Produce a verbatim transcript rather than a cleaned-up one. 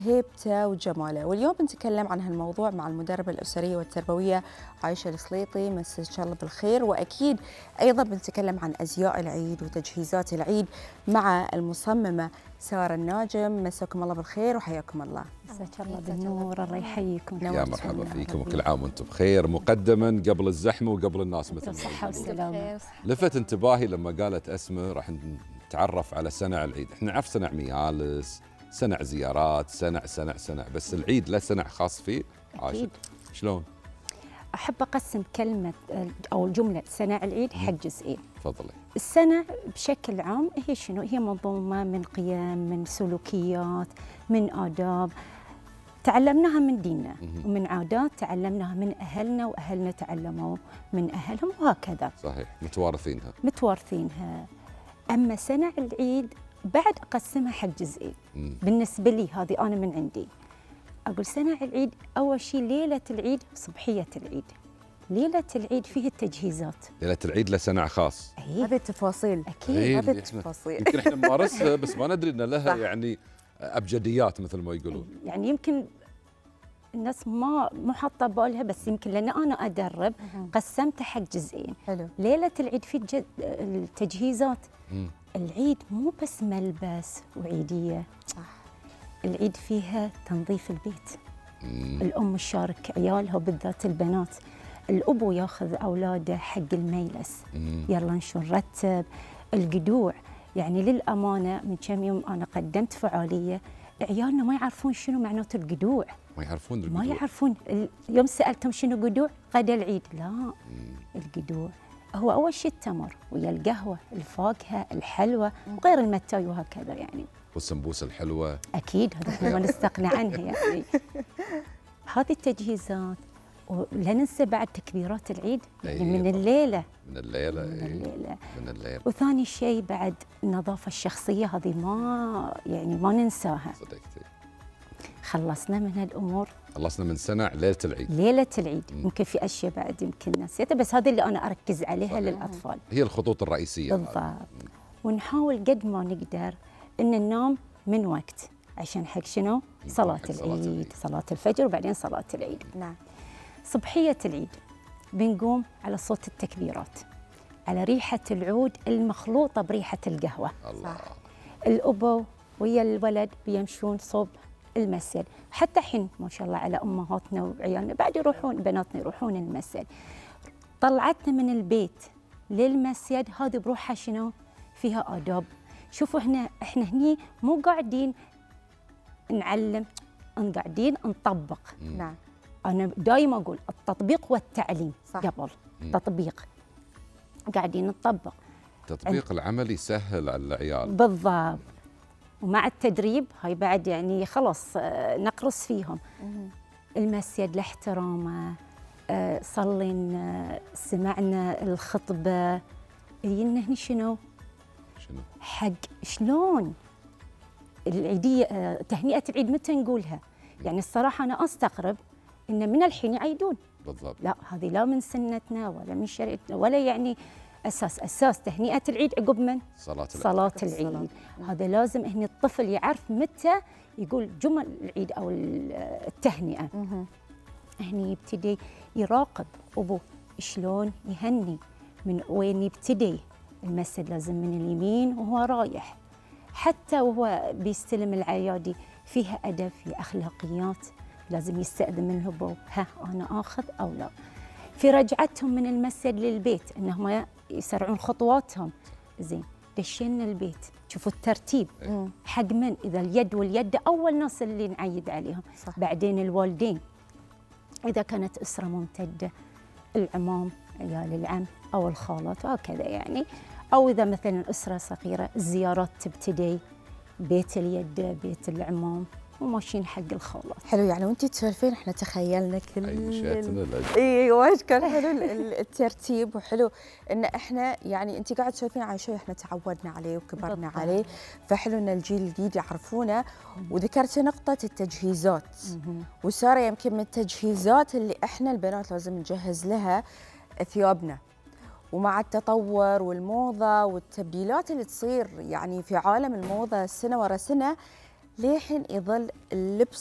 هيبته وجماله. واليوم بنتكلم عن هالموضوع مع المدربة الأسرية والتربوية عايشة السليطي. مساك إن شاء الله بالخير. وأكيد أيضا بنتكلم عن أزياء العيد وتجهيزات العيد مع المصممة سارة الناجم. مساكم الله بالخير وحياكم الله. مساك الله بالنور، الله يحييكم. يا مرحبا فيكم وكل عام وانتم بخير. مقدما قبل الزحمه وقبل الناس مثل صحة وسلامة. لفت انتباهي لما قالت أسماء راح نتعرف على سنع العيد. احنا نعرف سنع ميالس، سنع زيارات، سنع سنع سنع، بس العيد له سنع خاص فيه. عاشق شلون؟ أحب أقسم كلمة أو الجملة سنع العيد حق جزئين. تفضلي. السنة بشكل عام هي شنو؟ هي منظومة من قيم، من سلوكيات، من آداب تعلمناها من ديننا، ومن عادات تعلمناها من أهلنا، وأهلنا تعلموا من أهلهم، وهكذا. صحيح، متوارثينها متوارثينها. أما سنع العيد بعد أقسمها حق جزئين. مم. بالنسبة لي هذه أنا من عندي أقول سنع العيد أول شيء ليلة العيد، صبحية العيد. ليلة العيد فيه التجهيزات. ليلة العيد له سنع خاص. أيه. هذه التفاصيل أكيد. أيه. هذه التفاصيل يمكن احنا نمارسها بس ما ندري ان لها يعني أبجديات مثل ما يقولون. يعني يمكن الناس ما مو حاطه بالها، بس يمكن لان انا ادرب قسمتها حق جزئين. حلو. ليله العيد في الجد... التجهيزات. مم. العيد مو بس ملبس وعيديه، صح. العيد فيها تنظيف البيت. مم. الام تشارك عيالها وبالذات البنات. الابو ياخذ اولاده حق الميلس. مم. يلا نشو نرتب القدوع. يعني للامانه من كم يوم انا قدمت فعاليه، عيالنا ما يعرفون شنو معناته القدوع. ما يعرفون القدوع. ما يعرفون. اليوم سالتهم شنو قدوع؟ غدا العيد. لا. مم. القدوع هو اول شيء التمر ويا القهوه، الفاكهه، الحلوى وغير المتاي وهكذا يعني. والسمبوسه الحلوه. اكيد هذا ما نستغنى عنها يعني. هذه التجهيزات. ولا ننسى بعد تكبيرات العيد يعني من الليله. من الليله. من الليله. من الليله. وثاني شيء بعد النظافه الشخصيه، هذه ما يعني ما ننساها. صدقتي. خلصنا من هالامور. خلصنا من سنع ليله العيد. ليله العيد. مم. يمكن في اشياء بعد يمكن نسيتها، بس هذه اللي انا اركز عليها. صحيح. للاطفال هي الخطوط الرئيسيه. بالضبط. ونحاول قد ما نقدر ان ننام من وقت عشان حق شنو؟ صلاه العيد. العيد، صلاه الفجر، وبعدين صلاه العيد. نعم. صبحيه العيد بنقوم على صوت التكبيرات، على ريحه العود المخلوطه بريحه القهوه. الله. صح. الابو ويا الولد بيمشون صوب المسجد. حتى الحين ما شاء الله على امهاتنا وعيالنا بعد يروحون، بناتنا يروحون المسجد. طلعتنا من البيت للمسجد هذه بروحها شنو؟ فيها آداب. شوفوا احنا احنا هني مو قاعدين نعلم، ان قاعدين نطبق. مم. نعم. انا دائما اقول التطبيق والتعليم. صح. قبل مم. تطبيق قاعدين نطبق. التطبيق العملي يسهل على العيال. بالضبط. ومع التدريب هاي بعد يعني خلاص نقرص فيهم. مم. المسجد لاحترامه، صلينا، سمعنا الخطبه، يجينا هني شنو؟ شنو؟ حق شلون العيديه، تهنئه العيد متى نقولها؟ يعني الصراحه انا استغرب ان من الحين يعيدون. بالضبط. لا، هذه لا من سنتنا ولا من شريعتنا ولا يعني اساس اساس تهنئه العيد عقب من؟ صلاه العيد. صلاه العيد. هذا لازم هني الطفل يعرف متى يقول جمل العيد او التهنئه. مم. هني يبتدي يراقب ابوه شلون يهني، من وين يبتدي. المسجد لازم من اليمين وهو رايح، حتى وهو بيستلم العيادي فيها ادب، في اخلاقيات، لازم يستاذن من الابو، ها انا اخذ او لا. في رجعتهم من المسجد للبيت انهم يسرعون خطواتهم. زين، دشينا البيت، شوفوا الترتيب. مم. حق من؟ اذا اليد واليد اول ناس اللي نعيد عليهم. صح. بعدين الوالدين، اذا كانت اسره ممتده، العمام، عيال العم او الخالات وهكذا يعني. او اذا مثلا اسره صغيره، الزيارات تبتدي بيت اليد، بيت العمام، وماشيين حق الخالات. حلو. يعني وانتي تسولفين احنا تخيلنا كل عيشتنا الأجواء. اي وايد كان حلو الترتيب، وحلو ان احنا يعني انت قاعد تسولفين عن شيء احنا تعودنا عليه وكبرنا بالضبط. عليه، فحلو ان الجيل الجديد يعرفونه. وذكرت نقطة التجهيزات، وسارة يمكن من التجهيزات اللي احنا البنات لازم نجهز لها ثيابنا. ومع التطور والموضة والتبديلات اللي تصير يعني في عالم الموضة سنة ورا سنة، لحين يظل اللبس